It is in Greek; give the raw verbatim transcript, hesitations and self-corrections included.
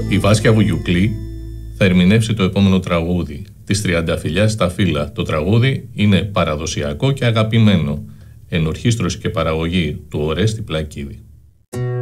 Η Βάσια Βουγιουκλή θα ερμηνεύσει το επόμενο τραγούδι, της Τριανταφυλλιάς στα φύλλα. Το τραγούδι είναι παραδοσιακό και αγαπημένο. Ενορχήστρωση και παραγωγή του Ορέστη Πλακίδη.